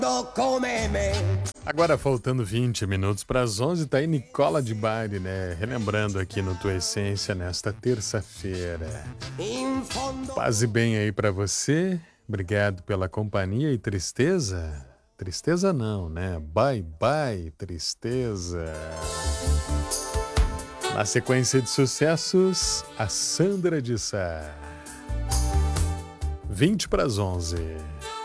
Agora faltando 20 minutos para as 11, tá aí Nicola de Bari, né? Relembrando aqui no Tua Essência nesta terça-feira. Paz e bem aí para você. Obrigado pela companhia e tristeza. Tristeza não, né? Bye bye, tristeza. Na sequência de sucessos, a Sandra de Sá. 20 para as 11.